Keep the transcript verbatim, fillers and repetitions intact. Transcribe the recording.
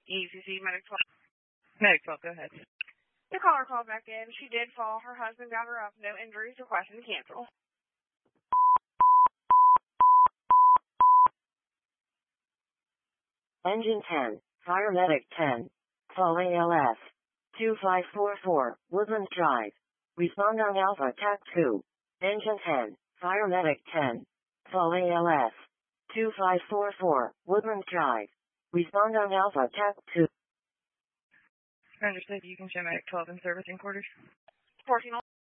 E C C Medic twelve. Medic twelve, go ahead. The caller called back in. She did fall. Her husband got her up. No injuries. Requesting to cancel. Engine ten, Fire Medic ten, call A L S, two five four four, Woodlands Drive. Respond on Alpha T A C two. Engine ten, Fire Medic ten, call A L S, two five four four, Woodlands Drive. Respond on Alpha T A C two. Understood. You can show Medic twelve in servicing quarters. fourteen